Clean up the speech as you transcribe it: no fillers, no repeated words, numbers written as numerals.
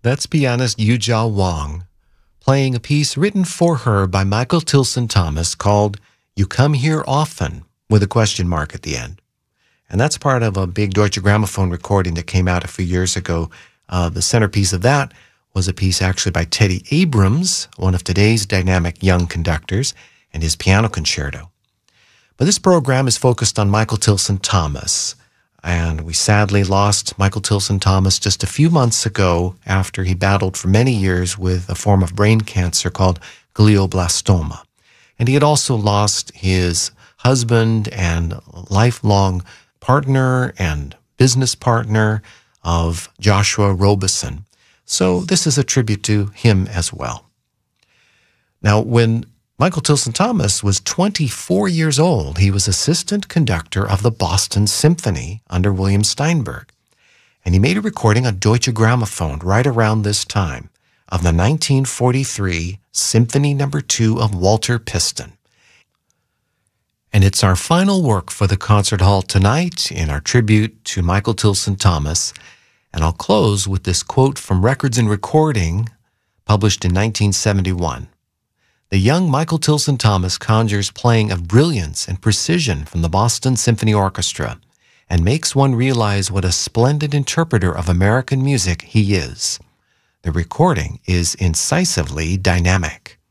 That's pianist Yujia Wang playing a piece written for her by Michael Tilson Thomas called You Come Here Often, with a question mark at the end. And that's part of a big Deutsche Grammophon recording that came out a few years ago. The centerpiece of that was a piece actually by Teddy Abrams, one of today's dynamic young conductors, and his piano concerto. But this program is focused on Michael Tilson Thomas, and we sadly lost Michael Tilson Thomas just a few months ago after he battled for many years with a form of brain cancer called glioblastoma. And he had also lost his husband and lifelong partner and business partner of Joshua Robeson. So this is a tribute to him as well. Now, when Michael Tilson Thomas was 24 years old, he was assistant conductor of the Boston Symphony under William Steinberg. And he made a recording on Deutsche Grammophon right around this time of the 1943 Symphony No. 2 of Walter Piston. And it's our final work for the concert hall tonight in our tribute to Michael Tilson Thomas. And I'll close with this quote from Records and Recording, published in 1971. The young Michael Tilson Thomas conjures playing of brilliance and precision from the Boston Symphony Orchestra and makes one realize what a splendid interpreter of American music he is. The recording is incisively dynamic.